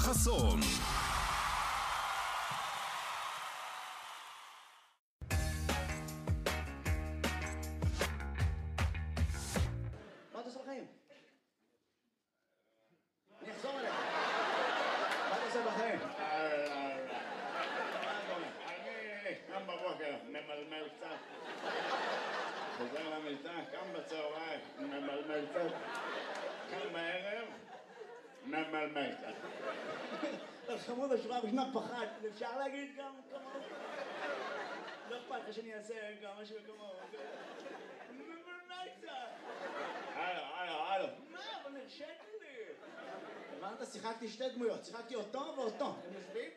חסון. מה אתה עושה בחיים? אני אחזור אליך. מה אתה עושה בחיים? אני קם בבוקר, ממלמל קצת. חוזר למיטה, קם בצהריים, ממלמל קצת. קם בערב, ממלמל קצת. חמוד בשורה הראשונה פחד, אפשר להגיד גם כמוהו? לא אכפת לך שאני אעשה גם משהו כמוהו. ממלמל קצת. הלו. מה? אבל נרשת לי. הבנת? שיחקתי שתי דמויות, שיחקתי אותו ואותו. הם יושבים?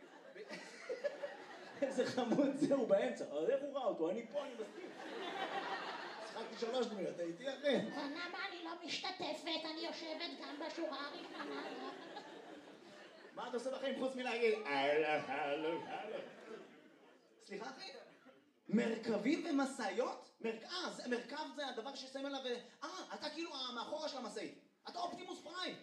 איזה חמוד זהו באמצע. אז איך הוא ראה אותו? אני פה, אני מסכים. שיחקתי 3 דמויות, הייתי אחי. למה אני לא משתתפת? אני יושבת גם בשורה הראשונה. מה אתה עושה בחיים חוץ מלהגיד? הלו. סליחה אחי? מרכבים ומשאיות? מרכב זה הדבר ששמים עליו... אתה כאילו מאחורה של המשאית. אתה אופטימוס פריים.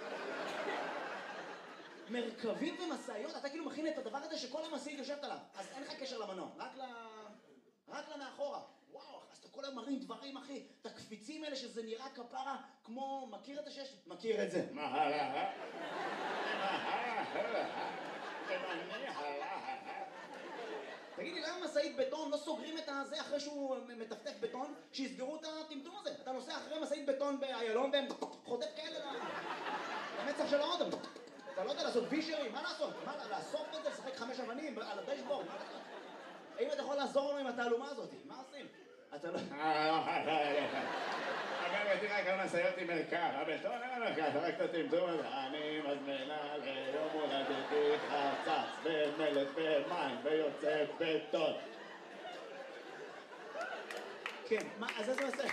מרכבים ומשאיות? אתה כאילו מכין את הדבר הזה שכל המשאית יושבת עליו. אז אין לך קשר למנוע, רק למאחורה. וואו, אז אתה כל היום מרים דברים, אחי. את הקפיצים האלה שזה נראה כפרה כמו... מכיר את השש? מכיר את זה. תגיד לי, למה משאית בטון לא סוגרים את הזה אחרי שהוא מטפטף בטון? שיסגרו את הטמטום הזה. אתה נוסע אחרי משאית בטון באיילון והם חוטף כאלה למצח של האודם. אתה לא יודע לעשות וישרים, מה לעשות? מה, לאסוף את זה, לשחק 5 אבנים על הדשבורד, מה לעשות? האם אתה יכול לעזור לנו עם התעלומה הזאת? מה עושים? אתה לא... אגב, תראה כמה משאיות עם מרכב, הבטון אין מרכב, רק את הטמטום הזה. אני מזמינה ליום הולדתי חצץ במלט במים ויוצא בטון. כן, מה, אז איזה עושה?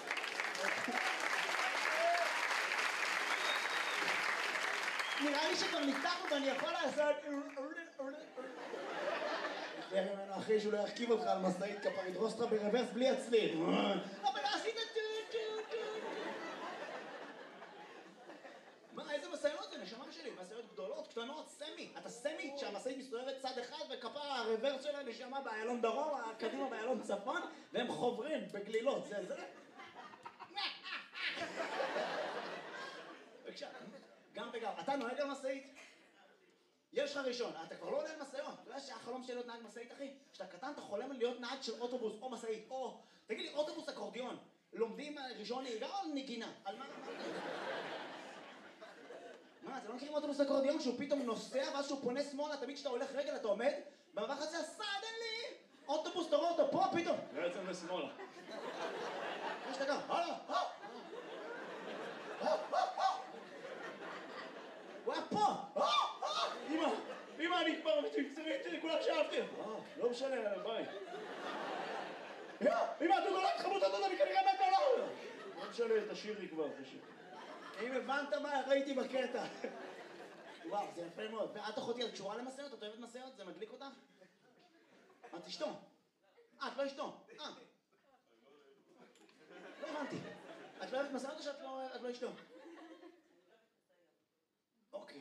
נראה לי שכבר ניתחנו ואני יכול לעשות... תראה ממנו אחי שהוא לא ירכיב אותך על משאית כפר, ידרוס אותך ברוורס בלי הצליל. אבל לא עשית טו. מה, איזה משאיות זה? נשמה שלי, משאיות גדולות, קטנות, סמי. אתה סמי שהמשאית מסתובבת צד אחד וכפר הרוורס שלה נשמה באיילון דרום, קדימה באיילון צפון, והם חוברים בגלילות, זה. בבקשה, גם וגם. אתה נוהג על משאית? יש לך ראשון, אתה כבר לא עולה על משאיות. אתה יודע שהחלום שלי להיות נהג משאית, אחי? כשאתה קטן אתה חולם להיות נהג של אוטובוס או משאית, או... תגיד לי, אוטובוס אקורדיון, לומדים ראשון נהיגה או נגינה? על מה? מה, אתם לא מכירים אוטובוס אקורדיון שהוא פתאום נוסע ואז שהוא פונה שמאלה, תמיד כשאתה הולך רגל אתה עומד במעבר הזה, סדנלי! אוטובוס תראו אותו פה פתאום. לא יוצא בשמאלה. מה שאתה גם? הלאה! הוא היה פה! אמא, אני כבר מצטרית, כולם שאהבתי. לא משנה, ביי. אמא, אתה נולד חמוד, אתה אני כנראה מת בעולם. לא משנה, תשאירי כבר, תשאירי. אם הבנת מה ראיתי בקטע. וואו, זה יפה מאוד. ואת אחותי, את קשורה למשאיות? את אוהבת משאיות? זה מדליק אותך? את אשתו. את לא אשתו. לא הבנתי. את לא אוהבת משאיות או שאת לא אשתו? אוקיי.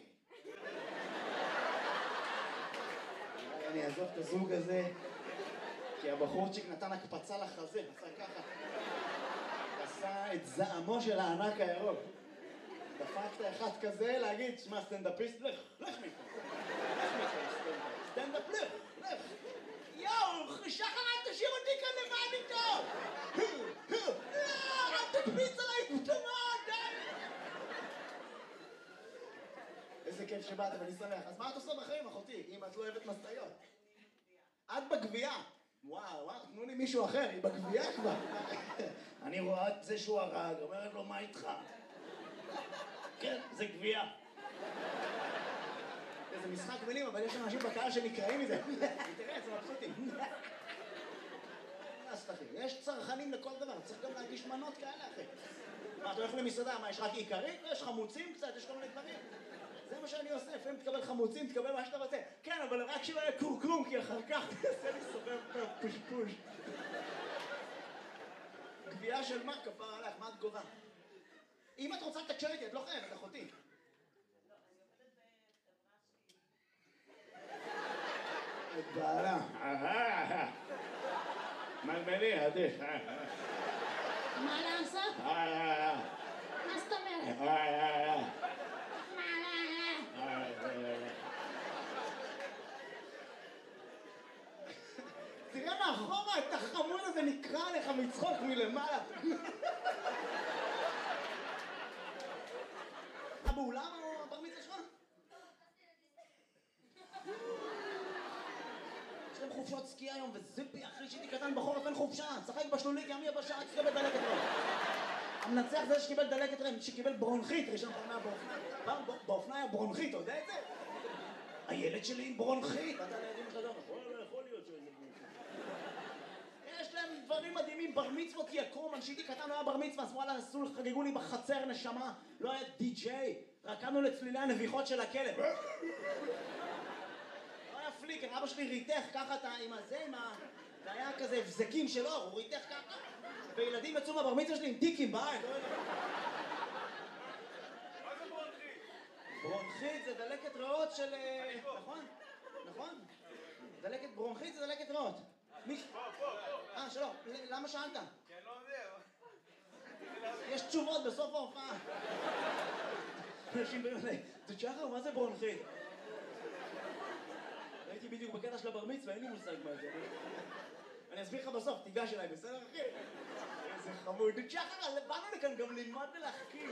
אני אעזוב את הזוג הזה, כי הבחורצ'יק נתן הקפצה לחזה, עשה ככה. עשה את זעמו של הענק הירוק. דפקת אחד כזה להגיד, שמע סטנדאפיסט, לך מפה. סטנדאפ, לך. יואו, שחר, תשאיר אותי כאן לבד איתו. אל תקפיץ עליי, פתאום, די. איזה כיף שבאת, ואני שמח. אז מה את עושה בחיים, אחותי, אם את לא אוהבת משאיות? את בגבייה. וואו, תנו לי מישהו אחר, היא בגבייה כבר. אני רואה את זה שהוא הרג, אומרת לו, מה איתך? כן, זה גבייה. זה משחק מילים, אבל יש אנשים בקהל שנקראים מזה. תראה, זה מבסוטים. יש צרכנים לכל דבר, צריך גם להגיש מנות כאלה, אחי. מה, אתה הולך למסעדה, מה, יש רק עיקרית? יש חמוצים קצת, יש כל מיני דברים. זה מה שאני עושה, לפעמים תקבל חמוצים, תקבל מה שאתה רוצה. כן, אבל רק שלא יהיה קורקום, כי אחר כך תעשה לי סובב פושפוש. גבייה של מה? כפר עליך, מה את גובה? אם את רוצה לתקשר איתי, את לא חייבת, אחותי. את בעלה. מלמלי, עדיף. מה לעשות? מה זאת אומרת? תראה מאחורה, את החמוד הזה נקרא לך מצחוק מלמעלה. באולם או הבר מצווה שלך? יש להם חופשות סקי היום, וזיפי אחרי שהייתי קטן בחורף אין חופשה. צחק בשלולית, ימי הבשעה, שקיבל דלקת רם. המנצח זה שקיבל דלקת רם, שקיבל ברונכית, ראשון פעם באופניים. באופניים היה ברונכית, אתה יודע את זה? הילד שלי עם ברונכית. אתה לילדים שלך לא יכול להיות שזה ברונכית. יש להם דברים מדהימים, בר מצוות יקום, כשהייתי קטן לא היה בר מצווה, אז וואלה, חגגו לי בחצר נשמה, לא היה די-ג'יי, רקדנו לצלילי הנביחות של הכלב. לא היה פליקר, אבא שלי ריתך ככה עם הזה, זה היה כזה הבזקים שלו, הוא ריתך ככה, וילדים יצאו מהבר מצווה שלי עם טיקים בעין, לא יודע. מה זה ברונכית? ברונכית זה דלקת ריאות של... נכון? נכון? דלקת ברונכית זה דלקת ריאות. שלום, למה שאלת? כי אני לא יודע. יש תשובות בסוף ההופעה. אנשים באים אליי, תשחר, מה זה ברונכית? הייתי בדיוק בקטע של הבר מצווה, אין לי מושג מה זה. אני אסביר לך בסוף, תיגש אליי, בסדר אחי? איזה חמוד. תשחר, באנו לכאן גם ללמוד ולהחכים.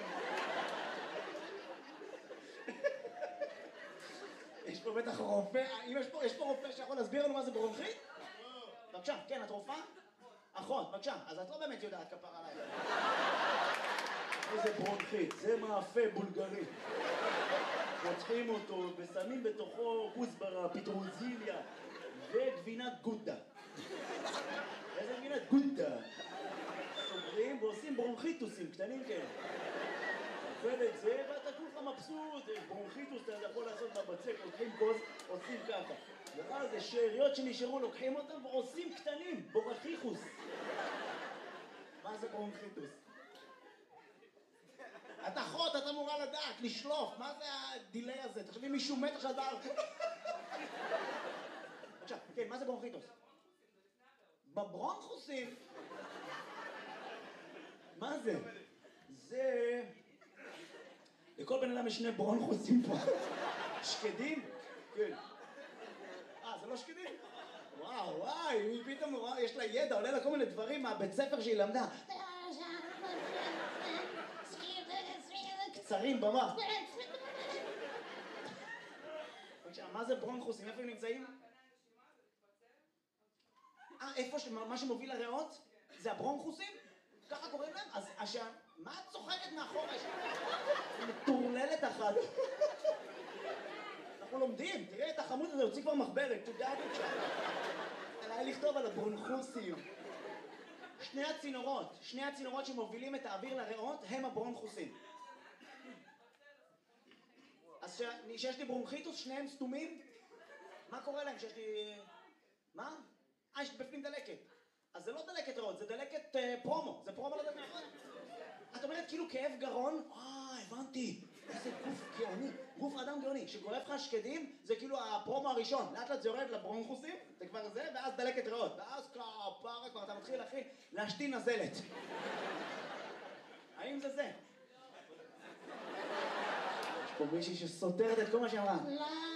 יש פה בטח רופא, יש פה רופא שיכול להסביר לנו מה זה ברונכית? בבקשה, כן, את רופאה? אחות, בבקשה, אז את לא באמת יודעת כפרה עליי. איזה ברונכית, זה מאפה בולגרי. פותחים אותו ושמים בתוכו כוסברה, פטרוזיליה וגבינת גודה. איזה גבינת גודה? סוגרים ועושים ברונכיטוסים קטנים כאלה. אוכל את זה ואתה כולך מבסוט, ברונכיטוס אתה יכול לעשות מהבצק, לוקחים כוס, עושים ככה. ואז זה שאריות שנשארו, לוקחים אותם ועושים קטנים, בורחיחוס. מה זה ברונכיטוס? את אחות, את אמורה לדעת, לשלוף, מה זה הדילי הזה? תחשבי מישהו מת עכשיו דבר. עכשיו, כן, מה זה ברונכיטוס? בברונכוסים? מה זה? זה... לכל בן אדם יש שני ברונכוסים פה. שקדים? כן. זה לא שקדים? וואי, היא פתאום רואה, יש לה ידע, עולה לה כל מיני דברים מהבית ספר שהיא למדה. קצרים במוח. מה זה ברונכוסים? איפה הם נמצאים? איפה מה שמוביל לריאות? זה הברונכוסים? ככה קוראים להם? אז מה את צוחקת מאחורה? מטורללת אחת. אנחנו לומדים, תראה את החמוד הזה, הוציא כבר מחברת, תודה בבקשה. עליי לכתוב על הברונכוסים. שני הצינורות שמובילים את האוויר לריאות הם הברונכוסים. אז שיש לי ברונכיטוס, שניהם סתומים, מה קורה להם שיש לי... מה? יש בפנים דלקת. אז זה לא דלקת ריאות, זה דלקת פרומו, זה פרומו לדלקת ריאות. את אומרת כאילו כאב גרון, הבנתי, איזה גוף גאוני, גוף אדם גאוני, שגורף לך שקדים, זה כאילו הפרומו הראשון, לאט לאט זה יורד לברונכוסים, זה כבר זה, ואז דלקת ריאות, ואז כפרה כבר אתה מתחיל אחי להשתין נזלת. האם זה? יש פה מישהי שסותרת את כל מה שאמרה.